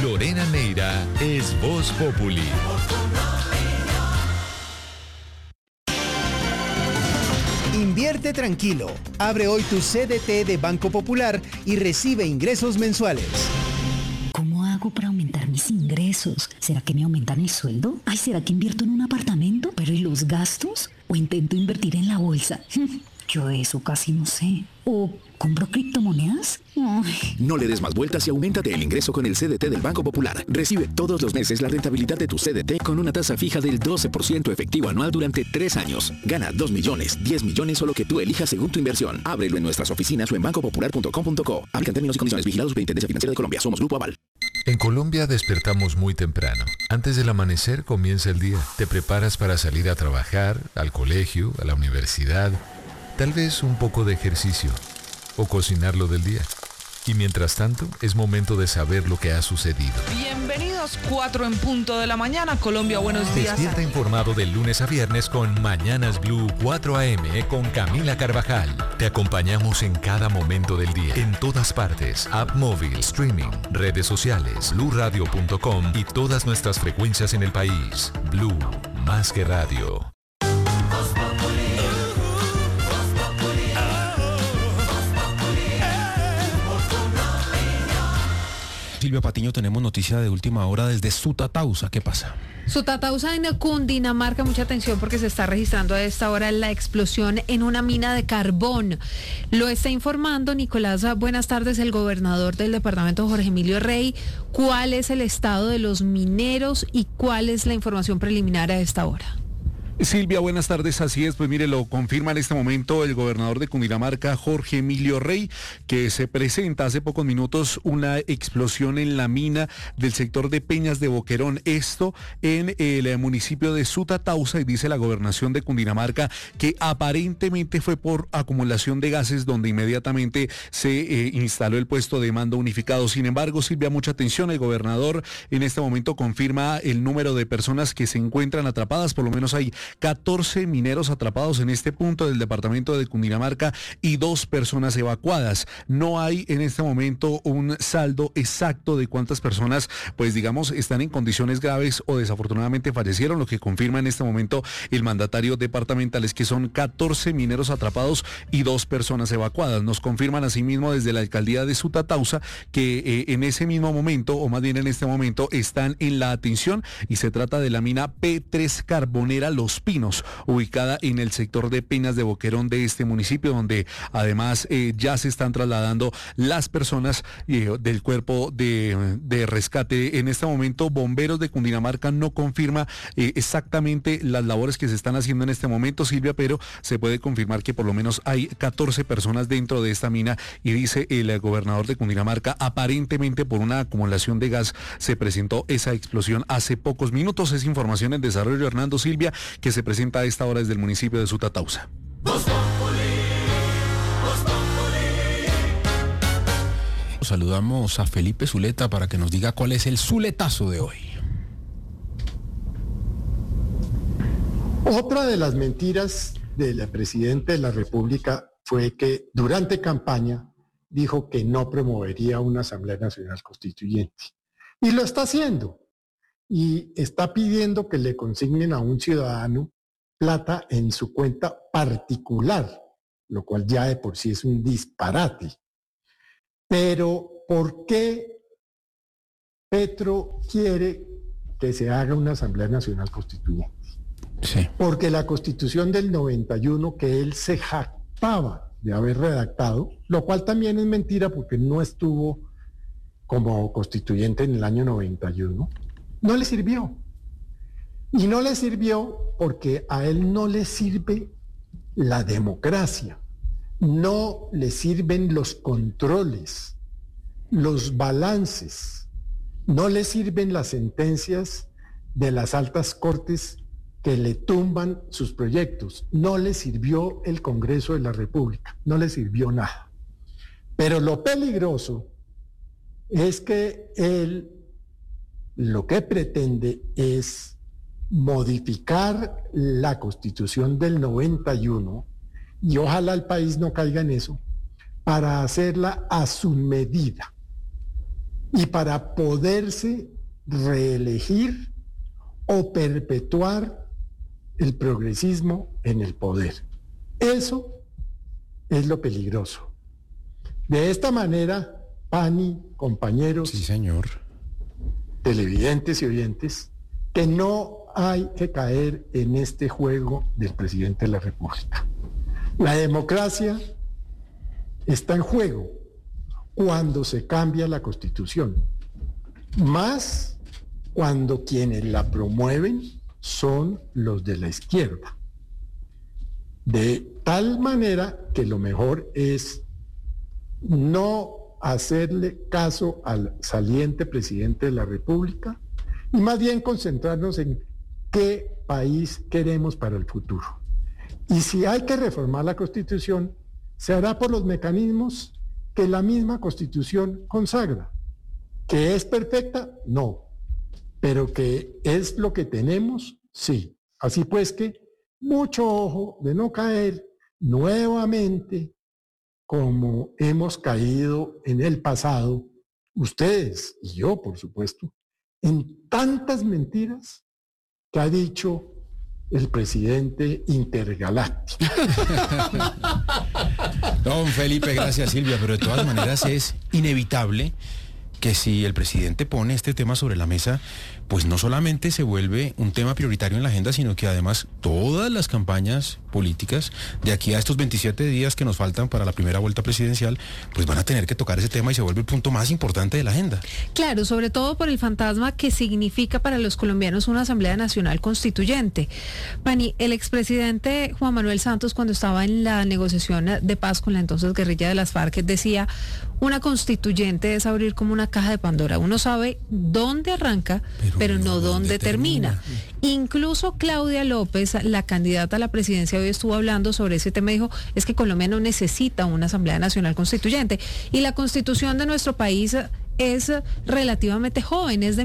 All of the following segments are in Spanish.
Lorena Neira es Voz Populi. Invierte tranquilo. Abre hoy tu CDT de Banco Popular y recibe ingresos mensuales. ¿Cómo hago para aumentar mis ingresos? ¿Será que me aumentan el sueldo? Ay, ¿será que invierto en un apartamento? ¿Pero y los gastos? ¿O intento invertir en la bolsa? Yo eso casi no sé. ¿O compro criptomonedas? Ay. No le des más vueltas y auméntate el ingreso con el CDT del Banco Popular. Recibe todos los meses la rentabilidad de tu CDT con una tasa fija del 12% efectivo anual durante 3 años. Gana 2 millones, 10 millones o lo que tú elijas según tu inversión. Ábrelo en nuestras oficinas o en bancopopular.com.co. Aplican términos y condiciones. Vigilados por Superintendencia Financiera de Colombia. Somos Grupo Aval. En Colombia despertamos muy temprano. Antes del amanecer comienza el día. Te preparas para salir a trabajar, al colegio, a la universidad, tal vez un poco de ejercicio o cocinar lo del día. Y mientras tanto, es momento de saber lo que ha sucedido. Bienvenidos, 4 en punto de la mañana. Colombia, buenos días. Despierta informado de lunes a viernes con Mañanas Blue 4 AM con Camila Carvajal. Te acompañamos en cada momento del día, en todas partes. App móvil, streaming, redes sociales, bluradio.com y todas nuestras frecuencias en el país. Blue, más que radio. Silvia Patiño, tenemos noticia de última hora desde Sutatausa. ¿Qué pasa? Sutatausa en Cundinamarca, mucha atención porque se está registrando a esta hora la explosión en una mina de carbón. Lo está informando Nicolás, buenas tardes, el gobernador del departamento, Jorge Emilio Rey. ¿Cuál es el estado de los mineros y cuál es la información preliminar a esta hora? Silvia, buenas tardes, así es, pues mire, lo confirma en este momento el gobernador de Cundinamarca, Jorge Emilio Rey, que se presenta hace pocos minutos una explosión en la mina del sector de Peñas de Boquerón, esto en el municipio de Sutatausa, y dice la gobernación de Cundinamarca que aparentemente fue por acumulación de gases, donde inmediatamente se instaló el puesto de mando unificado. Sin embargo, Silvia, mucha atención, el gobernador en este momento confirma el número de personas que se encuentran atrapadas, por lo menos hay 14 mineros atrapados en este punto del departamento de Cundinamarca y 2 personas evacuadas. No hay en este momento un saldo exacto de cuántas personas, pues digamos, están en condiciones graves o desafortunadamente fallecieron. Lo que confirma en este momento el mandatario departamental es que son 14 mineros atrapados y 2 personas evacuadas. Nos confirman asimismo desde la alcaldía de Sutatausa que en ese mismo momento, o más bien en este momento, están en la atención y se trata de la mina P3 Carbonera Los Pinos, ubicada en el sector de Peñas de Boquerón de este municipio, donde además ya se están trasladando las personas del cuerpo de rescate. En este momento, Bomberos de Cundinamarca no confirma exactamente las labores que se están haciendo en este momento, Silvia, pero se puede confirmar que por lo menos hay 14 personas dentro de esta mina, y dice el gobernador de Cundinamarca, aparentemente por una acumulación de gas se presentó esa explosión hace pocos minutos. Es información en desarrollo, Hernando, Silvia, que se presenta a esta hora desde el municipio de Sutatausa. Saludamos a Felipe Zuleta para que nos diga cuál es el zuletazo de hoy. Otra de las mentiras del presidente de la República fue que durante campaña dijo que no promovería una Asamblea Nacional Constituyente. Y lo está haciendo. Y está pidiendo que le consignen a un ciudadano plata en su cuenta particular, lo cual ya de por sí es un disparate. Pero, ¿por qué Petro quiere que se haga una Asamblea Nacional Constituyente? Sí. Porque la Constitución del 91, que él se jactaba de haber redactado, lo cual también es mentira porque no estuvo como constituyente en el año 91, no le sirvió. Y no le sirvió porque a él no le sirve la democracia, no le sirven los controles, los balances, no le sirven las sentencias de las altas cortes que le tumban sus proyectos, no le sirvió el Congreso de la República, no le sirvió nada. Pero lo peligroso es que él lo que pretende es modificar la Constitución del 91, y ojalá el país no caiga en eso, para hacerla a su medida. y para poderse reelegir o perpetuar el progresismo en el poder. Eso es lo peligroso. De esta manera, Pani, compañeros, sí, señor, televidentes y oyentes, que no hay que caer en este juego del presidente de la República. La democracia está en juego cuando se cambia la Constitución, más cuando quienes la promueven son los de la izquierda. De tal manera que lo mejor es no hacerle caso al saliente presidente de la República y más bien concentrarnos en qué país queremos para el futuro. Y si hay que reformar la Constitución, se hará por los mecanismos que la misma Constitución consagra. ¿Que es perfecta? No. Pero que es lo que tenemos, sí. Así pues que mucho ojo de no caer nuevamente como hemos caído en el pasado, ustedes y yo, por supuesto, en tantas mentiras que ha dicho el presidente intergaláctico. Don Felipe, gracias Silvia, pero de todas maneras es inevitable que si el presidente pone este tema sobre la mesa, pues no solamente se vuelve un tema prioritario en la agenda, sino que además todas las campañas políticas de aquí a estos 27 días que nos faltan para la primera vuelta presidencial, pues van a tener que tocar ese tema y se vuelve el punto más importante de la agenda. Claro, sobre todo por el fantasma que significa para los colombianos una Asamblea Nacional Constituyente. Pani, el expresidente Juan Manuel Santos, cuando estaba en la negociación de paz con la entonces guerrilla de las FARC, decía: una constituyente es abrir como una caja de Pandora. Uno sabe dónde arranca, pero no dónde termina. Incluso Claudia López, la candidata a la presidencia, hoy estuvo hablando sobre ese tema y dijo, es que Colombia no necesita una Asamblea Nacional Constituyente. Y la Constitución de nuestro país es relativamente joven, es de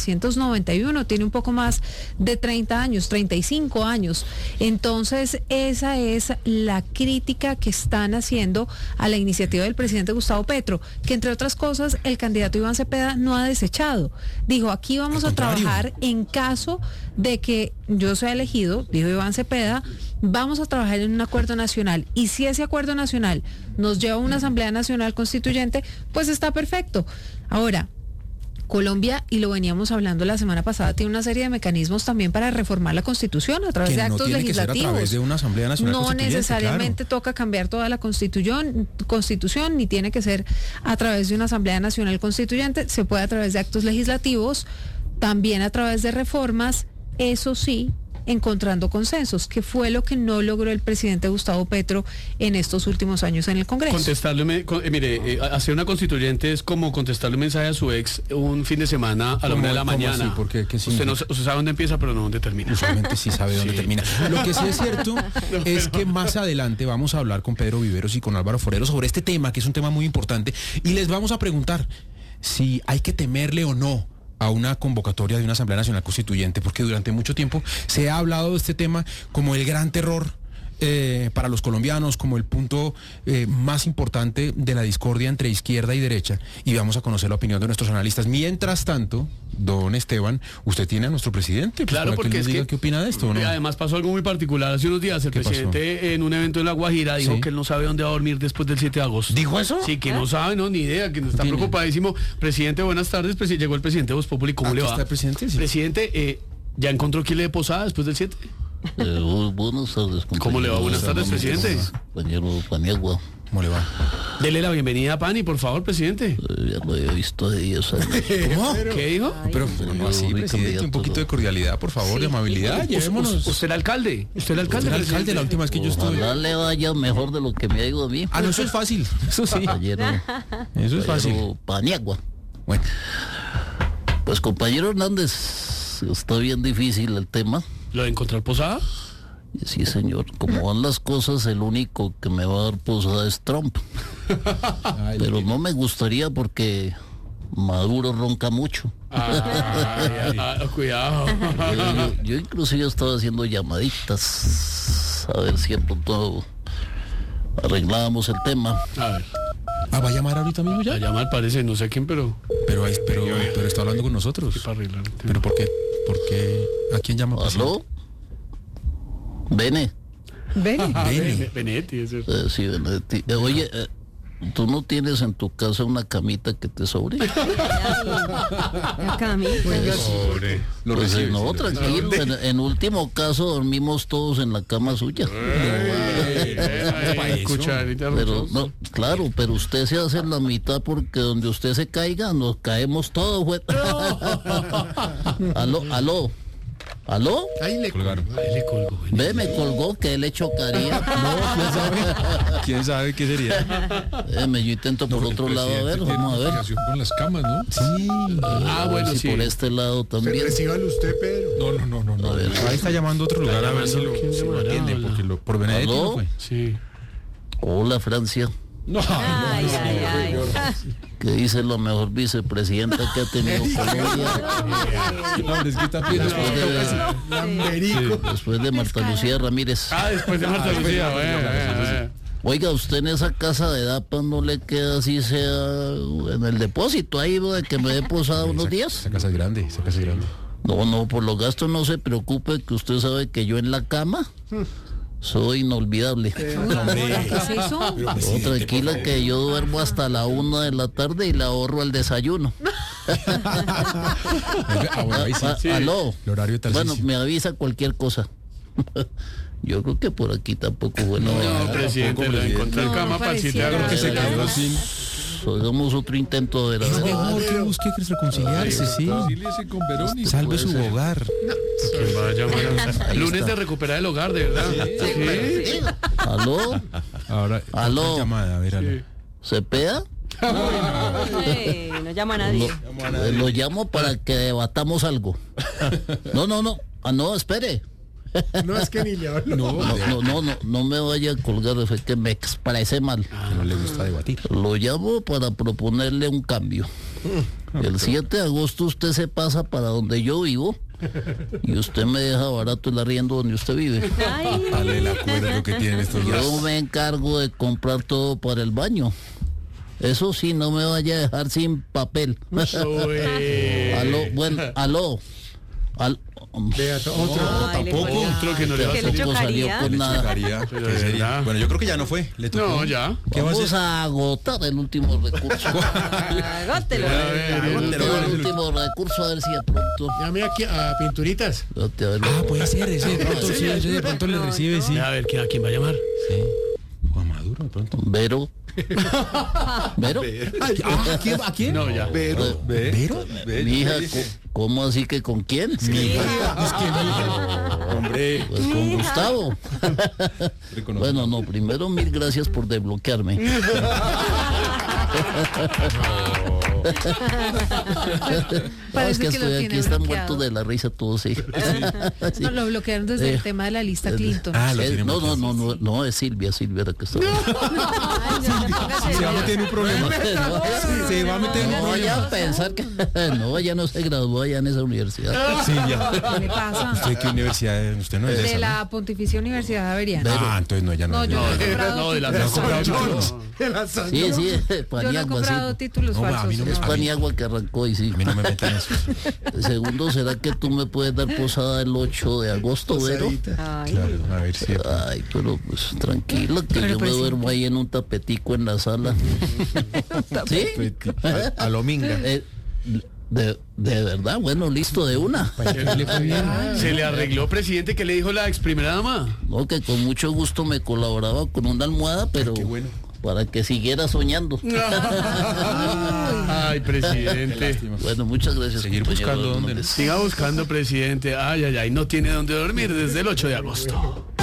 1991, tiene un poco más de 30 años, 35 años. Entonces, esa es la crítica que están haciendo a la iniciativa del presidente Gustavo Petro, que entre otras cosas, el candidato Iván Cepeda no ha desechado. Dijo, aquí vamos a trabajar en caso de que yo sea elegido, dijo Iván Cepeda, vamos a trabajar en un acuerdo nacional. Y si ese acuerdo nacional nos lleva a una Asamblea Nacional Constituyente, pues está perfecto. Ahora, Colombia, y lo veníamos hablando la semana pasada, tiene una serie de mecanismos también para reformar la Constitución a través de actos legislativos. Que ser a través de una Asamblea Nacional Constituyente, no necesariamente toca cambiar toda la Constitución, ni tiene que ser a través de una Asamblea Nacional Constituyente, se puede a través de actos legislativos, también a través de reformas, eso sí, encontrando consensos, que fue lo que no logró el presidente Gustavo Petro en estos últimos años en el Congreso. Hacer una constituyente es como contestarle un mensaje a su ex un fin de semana a la 1 de la mañana. Así? ¿Por qué? Usted sabe dónde empieza, pero no dónde termina. Usualmente sí sabe dónde termina. Lo que sí es cierto es que más adelante vamos a hablar con Pedro Viveros y con Álvaro Forero sobre este tema, que es un tema muy importante, y les vamos a preguntar si hay que temerle o no a una convocatoria de una Asamblea Nacional Constituyente, porque durante mucho tiempo se ha hablado de este tema como el gran terror para los colombianos, como el punto más importante de la discordia entre izquierda y derecha, y vamos a conocer la opinión de nuestros analistas. Mientras tanto, don Esteban, usted tiene a nuestro presidente, pues, claro, para porque que nos diga qué opina de esto, ¿no? Además pasó algo muy particular hace unos días. El presidente pasó? En un evento en La Guajira dijo que él no sabe dónde va a dormir después del 7 de agosto. ¿Dijo eso? Sí, que no sabe, ni idea, que está preocupadísimo. Presidente, buenas tardes. Llegó el presidente de Voz Populi, ¿cómo le va? ¿Está el presidente? Sí. Presidente, ¿ya encontró quién le dé posada después del 7? Buenas tardes, compañero. ¿Cómo le va? Buenas tardes, presidente. Compañero Paniagua. ¿Cómo le va? Dele la bienvenida a Pani, por favor, presidente. Ya lo había visto de 10 años. ¿Cómo? ¿Qué dijo? Pero no así, presidente, un poquito de cordialidad, por favor, de amabilidad. Llevémonos. ¿Usted el alcalde? ¿Usted el alcalde? ¿Usted el alcalde la última vez que yo estuve? Ojalá le vaya mejor de lo que me ha ido a mí. Ah, no, eso es fácil. Eso sí. Eso es fácil. Paniagua. Bueno. Pues, compañero Hernández, está bien difícil el tema. ¿Lo de encontrar posada? Sí, señor. Como van las cosas, el único que me va a dar posada es Trump. Pero no me gustaría porque Maduro ronca mucho. Cuidado. Yo inclusive estaba haciendo llamaditas a ver si de pronto arreglábamos el tema. A ver. ¿Va a llamar ahorita mismo ya? Va a llamar, parece, no sé a quién, pero está hablando con nosotros. para arreglar el tema. ¿Pero por qué? ¿A quién llama? ¿Aló? Bene. Benetti, es Sí, Benetti. Oye, ¿tú no tienes en tu casa una camita que te sobre? La camita. Pues no, tranquilo. En último caso dormimos todos en la cama suya. Pero no, claro, pero usted se hace la mitad porque donde usted se caiga nos caemos todos. Aló. Ahí le colgaron. Ve, me colgó que él le chocaría. ¿Quién sabe qué sería? Yo intento por otro lado, a ver, vamos a ver. Con las camas, ¿no? Sí. Bueno, sí. Por este lado también. Recíbalo usted, Pedro. No. A ver. Ahí está llamando a otro lugar a ver si lo atiende, porque por Benedetti no fue. Sí. Hola, Francia. No. Ay. ¿Qué dice la mejor vicepresidenta que ha tenido Colombia? Después de Marta Lucía Ramírez. Después de Marta Lucía, Oiga, usted en esa casa de DAPA no le queda así sea en el depósito ahí de que me dé posada unos días. Esa casa es grande. No, por los gastos no se preocupe, que usted sabe que yo en la cama soy inolvidable. ¿Qué es eso? Tranquila que yo duermo hasta la 1 de la tarde y le ahorro el desayuno. Aló. El horario tal. Bueno, me avisa cualquier cosa. Yo creo que por aquí tampoco bueno. No, presidente, lo encontré en cama para si te hago que se quedó sin. Hagamos otro intento de la verdad. Es mejor que busque reconciliarse, sí. Con Verónica. Salve su hogar. Lunes de recuperar el hogar, de verdad. Sí. ¿Aló? Aló. Llamada, a ver, aló. ¿Cepeda? No llama a nadie. Lo llamo para que debatamos algo. No, espere. No, es que ni le hablo. No me vaya a colgar, es que me expresé mal. No le gusta debatir. Lo llamo para proponerle un cambio. El 7 de agosto usted se pasa para donde yo vivo y usted me deja barato el arriendo donde usted vive. Dale el acuerdo que tienen estos dos. Yo me encargo de comprar todo para el baño. Eso sí, no me vaya a dejar sin papel. Aló. Tampoco. Otro que no le chocaría. Con nada. Bueno, yo creo que ya no fue. Le tocó. No, ya. Vamos a agotar el último recurso. Agótelo. El último recurso, a ver si de pronto. Llame aquí a Pinturitas. Puede ser, ese de pronto le recibe, sí. A ver, ¿a quién va a llamar? Sí. Juan Maduro, de pronto. ¿Vero? ¿A quién? No, ya. ¿Vero? Mi hija, ¿cómo así que con quién? Es que mi hombre. Pues con Gustavo. Bueno, no, primero 1000 gracias por desbloquearme. Es que estoy aquí, están muertos de la risa todos, sí. No, lo bloquearon desde el tema de la lista Clinton. No, es Silvia la que está. Se va a meter en un problema. Se va a meter en un problema. No vaya a pensar que ya no se graduó allá en esa universidad. Silvia. ¿Qué le pasa? ¿Usted qué universidad es? Usted no es de esa, la ¿no? Pontificia Universidad Javeriana. Entonces no, ella no. No, de la Sí, yo no he comprado títulos falsos. Es Paniagua que arrancó y sí. A mí no me meten eso. Segundo, ¿será que tú me puedes dar posada el 8 de agosto, Vero? Claro, a ver si. Ay, pero pues tranquilo, que yo me duermo ahí en un tapetico en la sala. ¿Sí? A lo minga. De verdad, bueno, listo, de una. Se le arregló, presidente, que le dijo la ex primera dama. No, que con mucho gusto me colaboraba con una almohada, pero para que siguiera soñando. Ay, presidente. Bueno, muchas gracias. Seguir buscando dónde. Siga buscando, presidente. Ay, no tiene dónde dormir desde el 8 de agosto.